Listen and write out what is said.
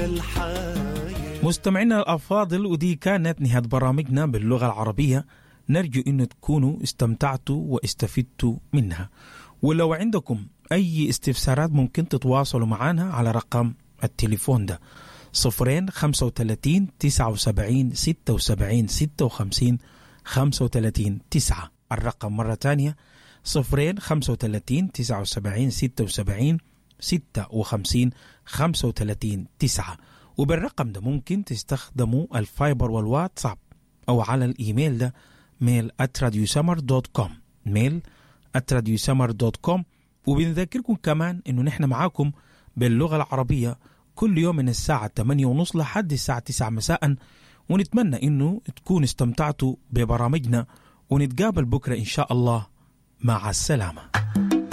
الحياة. مستمعينا الأفاضل، ودي كانت نهاية برامجنا باللغة العربية. نرجو أن تكونوا استمتعتوا واستفدتوا منها. ولو عندكم أي استفسارات ممكن تتواصلوا معنا على رقم التليفون ده 035-79-76-56-35 الرقم مرة تانية 035-79-76-56-35 وبالرقم ده ممكن تستخدموا الفايبر والواتساب أو على الإيميل ده mail@radiosummer.com mail@radiosummer.com. وبنذكركم كمان إنه نحن معاكم باللغة العربية كل يوم من الساعة 8:30 لحد الساعة 9 مساء. ونتمنى إنه تكون استمتعتوا ببرامجنا، ونتقابل بكرة إن شاء الله. مع السلامة.